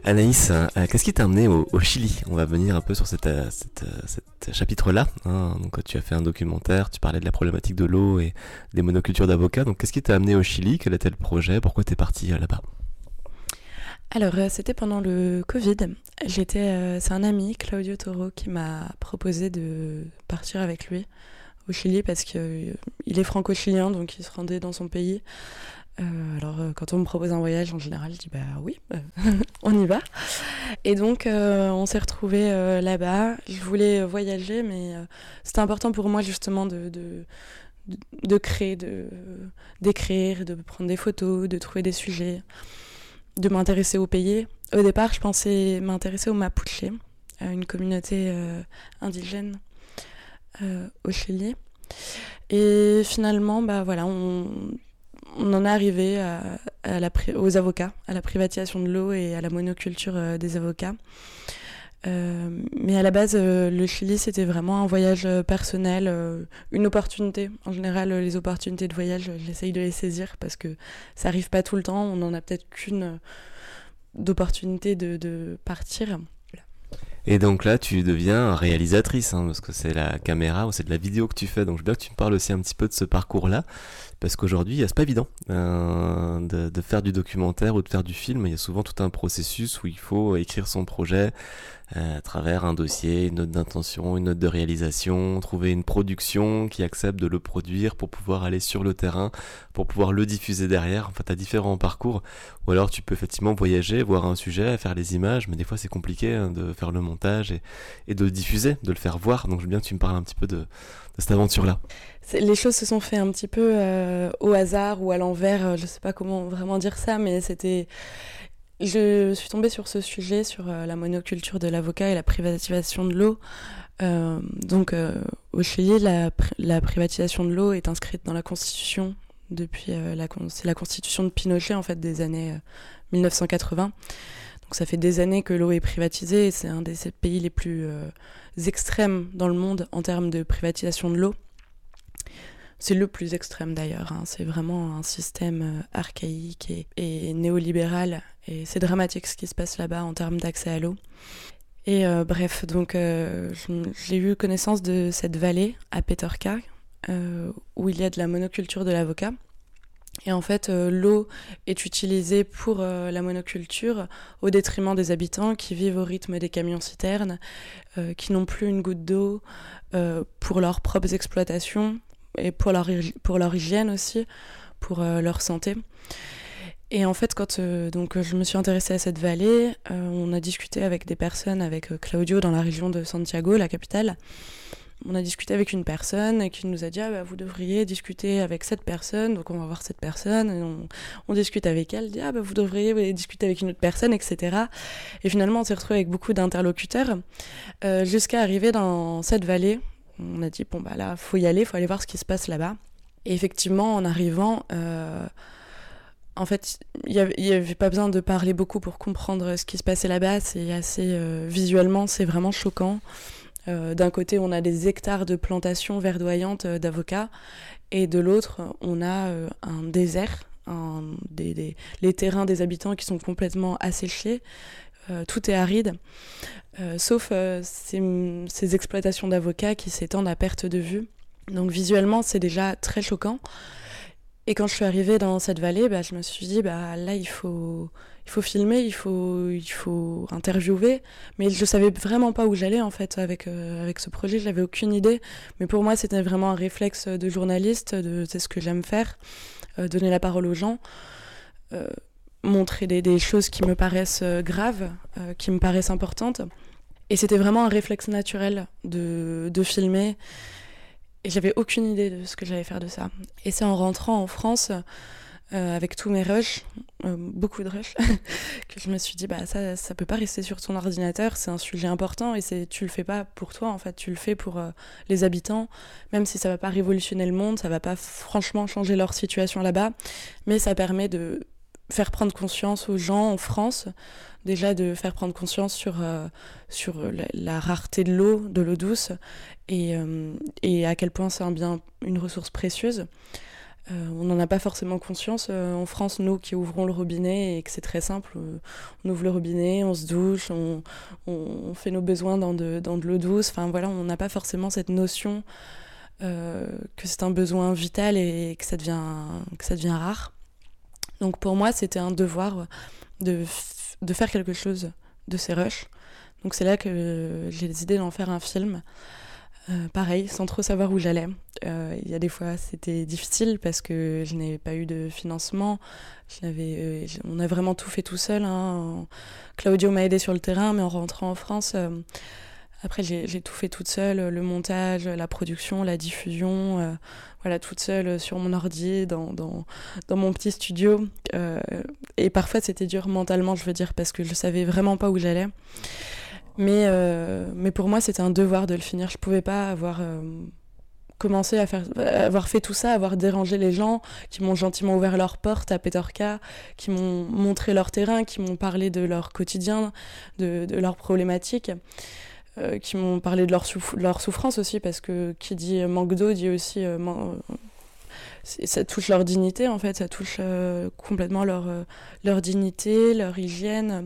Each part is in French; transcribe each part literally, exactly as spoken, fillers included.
Anaïs, euh, qu'est-ce qui t'a amené au, au Chili? On va venir un peu sur cette, euh, cette, euh, cet chapitre-là. Hein. Donc, tu as fait un documentaire, tu parlais de la problématique de l'eau et des monocultures d'avocats. Donc, qu'est-ce qui t'a amené au Chili? Quel était le projet? Pourquoi t'es parti euh, là-bas? Alors, euh, c'était pendant le Covid. J'étais, euh, c'est un ami, Claudio Toro, qui m'a proposé de partir avec lui au Chili parce qu'il est franco-chilien, donc il se rendait dans son pays. Euh, alors, euh, quand on me propose un voyage, en général, je dis bah oui, euh, on y va. Et donc, euh, on s'est retrouvés euh, là-bas. Je voulais voyager, mais euh, c'était important pour moi justement de, de, de, de créer, de, d'écrire, de prendre des photos, de trouver des sujets, de m'intéresser au pays. Au départ, je pensais m'intéresser aux Mapuche, une communauté euh, indigène euh, au Chili. Et finalement, bah voilà, on, on en est arrivé à, à la, aux avocats, à la privatisation de l'eau et à la monoculture euh, des avocats. Euh, mais à la base, euh, le Chili, c'était vraiment un voyage euh, personnel, euh, une opportunité. En général, euh, les opportunités de voyage, euh, j'essaye de les saisir parce que ça arrive pas tout le temps. On en a peut-être qu'une euh, d'opportunité de, de partir. Et donc là, tu deviens réalisatrice, hein, parce que c'est la caméra ou c'est de la vidéo que tu fais. Donc je veux bien que tu me parles aussi un petit peu de ce parcours-là, parce qu'aujourd'hui, c'est pas évident euh, de, de faire du documentaire ou de faire du film. Il y a souvent tout un processus où il faut écrire son projet euh, à travers un dossier, une note d'intention, une note de réalisation, trouver une production qui accepte de le produire pour pouvoir aller sur le terrain, pour pouvoir le diffuser derrière. Enfin, tu as différents parcours. Ou alors tu peux effectivement voyager, voir un sujet, faire les images, mais des fois c'est compliqué hein, de faire le montage et, et de le diffuser, de le faire voir. Donc je veux bien que tu me parles un petit peu de, de cette aventure-là. C'est, les choses se sont fait un petit peu euh, au hasard ou à l'envers, je sais pas comment vraiment dire ça, mais c'était... Je suis tombée sur ce sujet, sur euh, la monoculture de l'avocat et la privatisation de l'eau. Euh, donc euh, au Chili, la, la privatisation de l'eau est inscrite dans la Constitution depuis euh, la, c'est la Constitution de Pinochet en fait des années euh, mille neuf cent quatre-vingts. Donc ça fait des années que l'eau est privatisée et c'est un des pays les plus euh, extrêmes dans le monde en termes de privatisation de l'eau. C'est le plus extrême d'ailleurs, hein. C'est vraiment un système euh, archaïque et, et néolibéral et c'est dramatique ce qui se passe là-bas en termes d'accès à l'eau. Et euh, bref, donc euh, j'ai eu connaissance de cette vallée à Petorca euh, où il y a de la monoculture de l'avocat. Et en fait, euh, l'eau est utilisée pour euh, la monoculture au détriment des habitants qui vivent au rythme des camions-citernes, euh, qui n'ont plus une goutte d'eau euh, pour leurs propres exploitations et pour leur, pour leur hygiène aussi, pour euh, leur santé. Et en fait, quand euh, donc, je me suis intéressée à cette vallée, euh, on a discuté avec des personnes, avec euh, Claudio dans la région de Santiago, la capitale. On a discuté avec une personne qui nous a dit ah, bah, vous devriez discuter avec cette personne, donc on va voir cette personne, et on, on discute avec elle, dit ah, bah, vous devriez discuter avec une autre personne, et cetera. Et finalement, on s'est retrouvés avec beaucoup d'interlocuteurs euh, jusqu'à arriver dans cette vallée. On a dit bon bah là, faut y aller, faut aller voir ce qui se passe là-bas. Et effectivement, en arrivant, euh, en fait, il n'y avait pas besoin de parler beaucoup pour comprendre ce qui se passait là-bas. C'est assez euh, visuellement, c'est vraiment choquant. Euh, d'un côté, on a des hectares de plantations verdoyantes euh, d'avocats, et de l'autre, on a euh, un désert, un, des, des, les terrains des habitants qui sont complètement asséchés. Euh, tout est aride, euh, sauf euh, ces, ces exploitations d'avocats qui s'étendent à perte de vue. Donc visuellement, c'est déjà très choquant. Et quand je suis arrivée dans cette vallée, bah, je me suis dit, bah, là, il faut, il faut filmer, il faut, il faut interviewer. Mais je ne savais vraiment pas où j'allais, en fait, avec, euh, avec ce projet. Je n'avais aucune idée. Mais pour moi, c'était vraiment un réflexe de journaliste, de, c'est ce que j'aime faire, euh, donner la parole aux gens, euh, montrer des, des choses qui me paraissent graves, euh, qui me paraissent importantes. Et c'était vraiment un réflexe naturel de, de filmer. Et j'avais aucune idée de ce que j'allais faire de ça. Et c'est en rentrant en France, euh, avec tous mes rushs, euh, beaucoup de rushs, que je me suis dit, bah ça, ça peut pas rester sur ton ordinateur, c'est un sujet important et c'est, tu le fais pas pour toi, en fait, tu le fais pour euh, les habitants, même si ça va pas révolutionner le monde, ça va pas franchement changer leur situation là-bas, mais ça permet de faire prendre conscience aux gens en France, déjà de faire prendre conscience sur, euh, sur la, la rareté de l'eau, de l'eau douce, et, euh, et à quel point c'est un bien, une ressource précieuse. Euh, on n'en a pas forcément conscience. Euh, en France, nous qui ouvrons le robinet et que c'est très simple, euh, on ouvre le robinet, on se douche, on, on, on fait nos besoins dans de, dans de l'eau douce. Enfin voilà, on n'a pas forcément cette notion euh, que c'est un besoin vital et que ça devient, que ça devient rare. Donc pour moi, c'était un devoir de, f- de faire quelque chose de ces rushs. Donc c'est là que j'ai décidé d'en faire un film. Euh, pareil, sans trop savoir où j'allais. Euh, Il y a des fois, c'était difficile parce que je n'avais pas eu de financement. Je n'avais, euh, j- on a vraiment tout fait tout seul, hein. Claudio m'a aidé sur le terrain, mais en rentrant en France, euh, après j'ai, j'ai tout fait toute seule, le montage, la production, la diffusion, euh, voilà, toute seule sur mon ordi, dans, dans, dans mon petit studio. Euh, et parfois c'était dur mentalement, je veux dire, parce que je savais vraiment pas où j'allais. Mais, euh, mais pour moi, c'était un devoir de le finir. Je pouvais pas avoir euh, commencé à faire, avoir fait tout ça, avoir dérangé les gens qui m'ont gentiment ouvert leurs portes à Peterka, qui m'ont montré leur terrain, qui m'ont parlé de leur quotidien, de, de leurs problématiques, euh, qui m'ont parlé de leur, souf- de leur souffrance aussi, parce que qui dit manque d'eau dit aussi euh, man- c'est- ça touche leur dignité en fait, ça touche euh, complètement leur, euh, leur dignité, leur hygiène.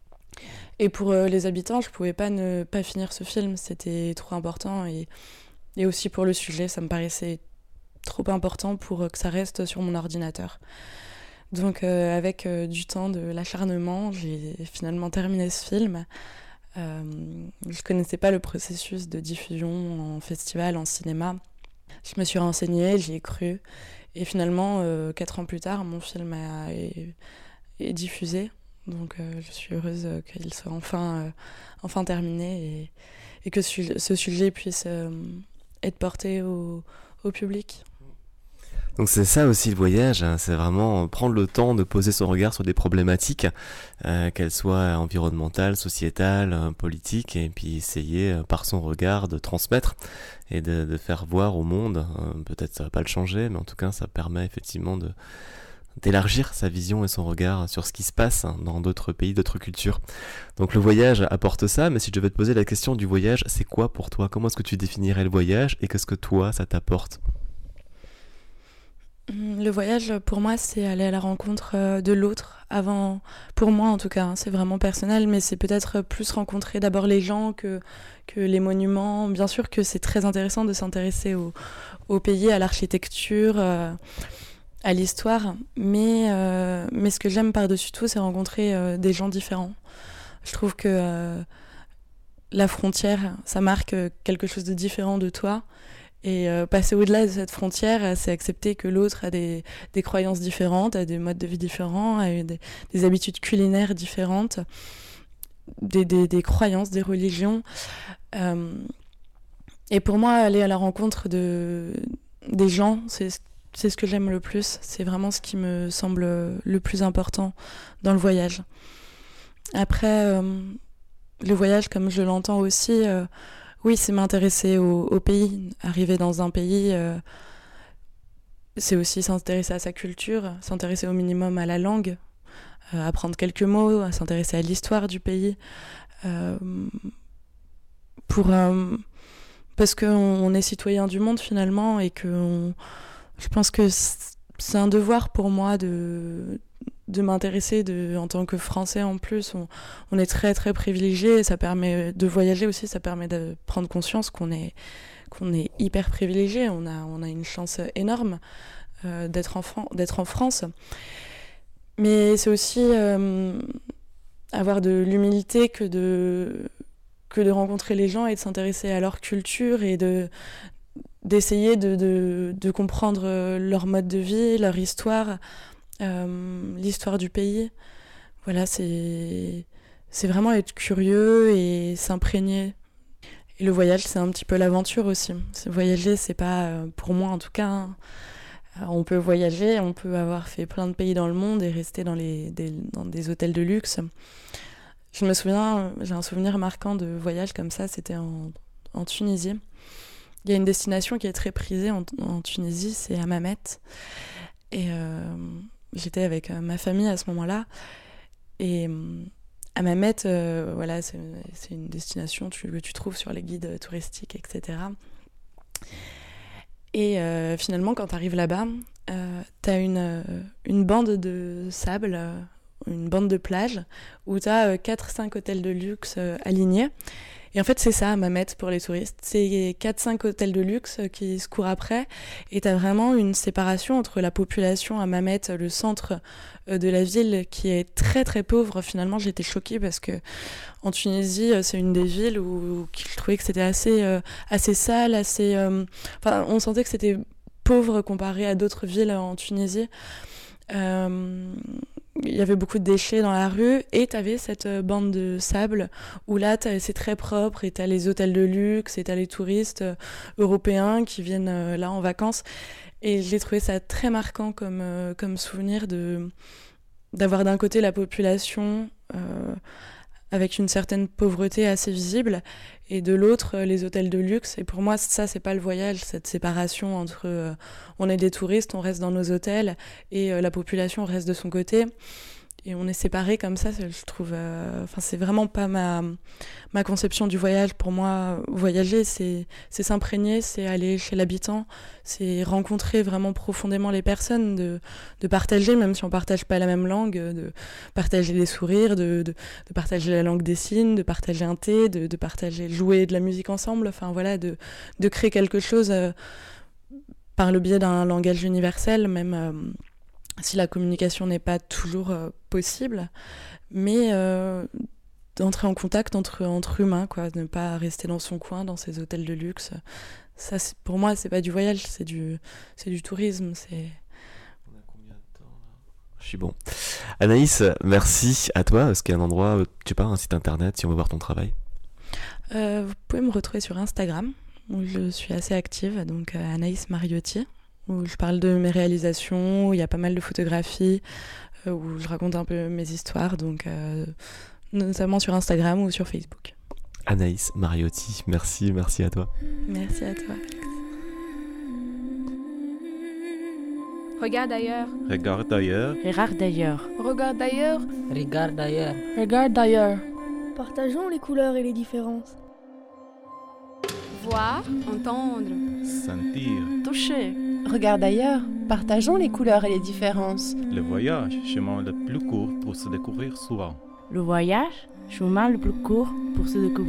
Et pour euh, les habitants, je pouvais pas ne pas finir ce film, c'était trop important. Et, et aussi pour le sujet, ça me paraissait trop important pour euh, que ça reste sur mon ordinateur. Donc euh, avec euh, du temps, de l'acharnement, j'ai finalement terminé ce film. Euh, je connaissais pas le processus de diffusion en festival, en cinéma. Je me suis renseignée, j'y ai cru. Et finalement, euh, quatre ans plus tard, mon film a, est, est diffusé. Donc euh, je suis heureuse euh, qu'il soit enfin, euh, enfin terminé et, et que su- ce sujet puisse euh, être porté au, au public. Donc c'est ça aussi le voyage, hein, c'est vraiment prendre le temps de poser son regard sur des problématiques, euh, qu'elles soient environnementales, sociétales, euh, politiques, et puis essayer euh, par son regard de transmettre et de, de faire voir au monde. Euh, peut-être ça va pas le changer, mais en tout cas ça permet effectivement de d'élargir sa vision et son regard sur ce qui se passe dans d'autres pays, d'autres cultures. Donc le voyage apporte ça, mais si je devais te poser la question du voyage, c'est quoi pour toi? Comment est-ce que tu définirais le voyage et qu'est-ce que toi ça t'apporte? Le voyage, pour moi, c'est aller à la rencontre euh, de l'autre. Avant, pour moi en tout cas, hein, c'est vraiment personnel, mais c'est peut-être plus rencontrer d'abord les gens que, que les monuments. Bien sûr que c'est très intéressant de s'intéresser au, au pays, à l'architecture, euh, à l'histoire, mais, euh, mais ce que j'aime par-dessus tout, c'est rencontrer euh, des gens différents. Je trouve que euh, la frontière, ça marque euh, quelque chose de différent de toi. Et euh, passer au-delà de cette frontière, euh, c'est accepter que l'autre a des, des croyances différentes, a des modes de vie différents, a des, des habitudes culinaires différentes, des, des, des croyances, des religions. Euh, et pour moi, aller à la rencontre de, des gens, c'est, c'est ce que j'aime le plus. C'est vraiment ce qui me semble le plus important dans le voyage. Après, euh, le voyage, comme je l'entends aussi, euh, oui, c'est m'intéresser au, au pays. Arriver dans un pays, euh, c'est aussi s'intéresser à sa culture, s'intéresser au minimum à la langue, euh, apprendre quelques mots, s'intéresser à l'histoire du pays. Euh, pour, euh, parce qu'on on est citoyen du monde finalement et que on, je pense que c'est un devoir pour moi de, de m'intéresser de, en tant que Français en plus. On, on est très très privilégié, ça permet de voyager aussi, ça permet de prendre conscience qu'on est, qu'on est hyper privilégié, on a, on a une chance énorme euh, d'être, en Fran- d'être en France. Mais c'est aussi euh, avoir de l'humilité que de, que de rencontrer les gens et de s'intéresser à leur culture et de, d'essayer de, de, de comprendre leur mode de vie, leur histoire, euh, l'histoire du pays. Voilà, c'est, c'est vraiment être curieux et s'imprégner. Et le voyage, c'est un petit peu l'aventure aussi. C'est voyager, c'est pas, pour moi en tout cas, hein, on peut voyager, on peut avoir fait plein de pays dans le monde et rester dans, les, des, dans des hôtels de luxe. Je me souviens, j'ai un souvenir marquant de voyage comme ça, c'était en, en Tunisie. Il y a une destination qui est très prisée en, en Tunisie, c'est Hammamet. Et euh, j'étais avec euh, ma famille à ce moment-là. Et euh, Hammamet, euh, voilà, c'est, c'est une destination tu, que tu trouves sur les guides touristiques, et cetera. Et euh, finalement, quand tu arrives là-bas, euh, t'as une, euh, une bande de sable, euh, une bande de plage, où t'as euh, quatre cinq hôtels de luxe euh, alignés. Et en fait, c'est ça, Mamet, pour les touristes. C'est quatre cinq hôtels de luxe qui se courent après. Et t'as vraiment une séparation entre la population à Mamet, le centre de la ville, qui est très très pauvre. Finalement, j'ai été choquée parce que en Tunisie, c'est une des villes où, où je trouvais que c'était assez, euh, assez sale, assez... Euh, enfin, on sentait que c'était pauvre comparé à d'autres villes en Tunisie. Euh, il y avait beaucoup de déchets dans la rue et t'avais cette bande de sable où là c'est très propre et t'as les hôtels de luxe et t'as les touristes euh, européens qui viennent euh, là en vacances et j'ai trouvé ça très marquant comme, euh, comme souvenir de, d'avoir d'un côté la population euh, avec une certaine pauvreté assez visible et de l'autre les hôtels de luxe. Et pour moi ça c'est pas le voyage, cette séparation entre euh, on est des touristes, on reste dans nos hôtels et euh, la population reste de son côté et on est séparés comme ça, je trouve euh, enfin c'est vraiment pas ma ma conception du voyage. Pour moi voyager c'est c'est s'imprégner, c'est aller chez l'habitant, c'est rencontrer vraiment profondément les personnes, de de partager même si on partage pas la même langue, de partager les sourires, de de, de partager la langue des signes, de partager un thé, de de partager jouer de la musique ensemble, enfin voilà, de de créer quelque chose euh, par le biais d'un langage universel, même euh, si la communication n'est pas toujours euh, possible, mais euh, d'entrer en contact entre, entre humains, quoi, de ne pas rester dans son coin, dans ses hôtels de luxe. Ça, c'est, pour moi, c'est pas du voyage, c'est du, c'est du tourisme. C'est... On a combien de temps là ? Je suis bon. Anaïs, merci à toi. Est-ce qu'il y a un endroit, tu sais pas, un site internet, si on veut voir ton travail ? euh, Vous pouvez me retrouver sur Instagram, où je suis assez active, donc euh, Anaïs Mariotti, où je parle de mes réalisations, où il y a pas mal de photographies, euh, où je raconte un peu mes histoires, donc euh, notamment sur Instagram ou sur Facebook. Anaïs Mariotti, merci, merci à toi. Merci à toi. Regarde ailleurs. Regarde ailleurs. Regarde ailleurs. Regarde ailleurs. Regarde ailleurs. Regarde ailleurs. Partageons les couleurs et les différences. Voir, entendre, Sentir. Toucher. Regarde ailleurs. Partageons les couleurs et les différences. Le voyage, chemin le plus court pour se découvrir soi. Le voyage, chemin le plus court pour se découvrir.